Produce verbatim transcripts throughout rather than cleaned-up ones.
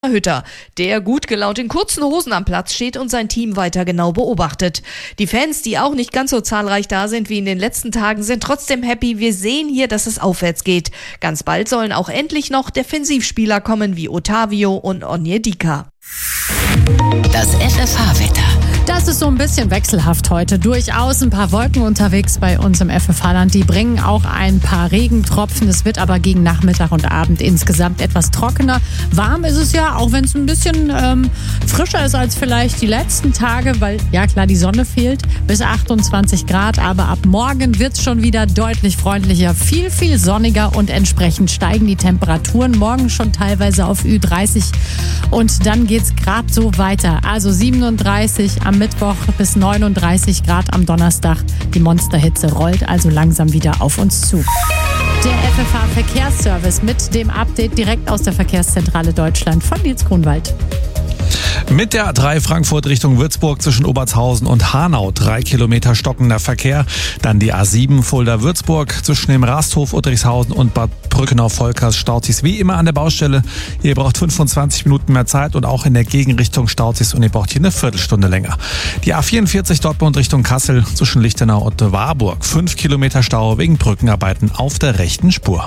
Hütter, der gut gelaunt in kurzen Hosen am Platz steht und sein Team weiter genau beobachtet. Die Fans, die auch nicht ganz so zahlreich da sind wie in den letzten Tagen, sind trotzdem happy. Wir sehen hier, dass es aufwärts geht. Ganz bald sollen auch endlich noch Defensivspieler kommen wie Otavio und Onyedika. Das F F H-Wetter. Das ist so ein bisschen wechselhaft heute. Durchaus ein paar Wolken unterwegs bei uns im F F H-Land. Die bringen auch ein paar Regentropfen. Es wird aber gegen Nachmittag und Abend insgesamt etwas trockener. Warm ist es ja, auch wenn es ein bisschen ähm, frischer ist als vielleicht die letzten Tage, weil, ja klar, die Sonne fehlt. Bis achtundzwanzig Grad, aber ab morgen wird es schon wieder deutlich freundlicher. Viel, viel sonniger und entsprechend steigen die Temperaturen. Morgen schon teilweise auf Ü dreißig und dann geht es gerade so weiter. Also siebenunddreißig am Mittwoch bis neununddreißig Grad am Donnerstag. Die Monsterhitze rollt also langsam wieder auf uns zu. Der F F H-Verkehrsservice mit dem Update direkt aus der Verkehrszentrale Deutschland von Nils Grunwald. Mit der A drei Frankfurt Richtung Würzburg zwischen Obertshausen und Hanau drei Kilometer stockender Verkehr. Dann die A sieben Fulda-Würzburg zwischen dem Rasthof Uttrichshausen und Bad Brückenau-Volkers staut sich's wie immer an der Baustelle. Ihr braucht fünfundzwanzig Minuten mehr Zeit und auch in der Gegenrichtung staut sich's und ihr braucht hier eine Viertelstunde länger. Die A vierundvierzig Dortmund Richtung Kassel zwischen Lichtenau und Warburg. fünf Kilometer Stau wegen Brückenarbeiten auf der rechten Spur.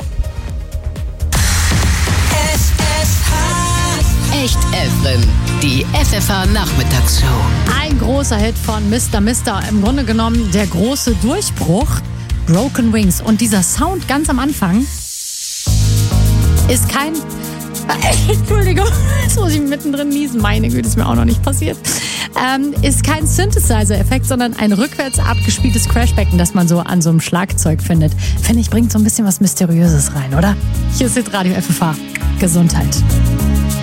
Echt Efren, die F F H-Nachmittagsshow. Ein großer Hit von Mister Mister, im Grunde genommen der große Durchbruch, Broken Wings. Und dieser Sound ganz am Anfang ist kein... Entschuldigung, jetzt muss ich mittendrin niesen. Meine Güte, ist mir auch noch nicht passiert. Ähm, ist kein Synthesizer-Effekt, sondern ein rückwärts abgespieltes Crashbecken, das man so an so einem Schlagzeug findet. Finde ich, bringt so ein bisschen was Mysteriöses rein, oder? Hier ist Hitradio F F H. Gesundheit.